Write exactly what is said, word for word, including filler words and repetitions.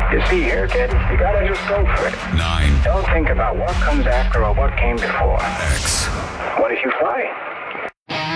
You see here, kid, you gotta just go for it. Nine. Don't think about what comes after or what came before. X. What if you fly?